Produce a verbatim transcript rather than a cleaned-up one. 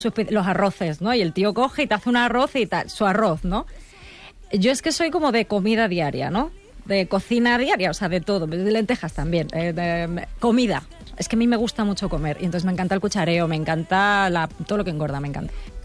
los arroces, ¿no? Y el tío coge y te hace un arroz y tal, su arroz, ¿no? Yo es que soy como de comida diaria, ¿no? De cocina diaria, o sea, de todo, de lentejas también, eh, de, comida. Es que a mí me gusta mucho comer y entonces me encanta el cuchareo, me encanta la, todo lo que engorda, me encanta.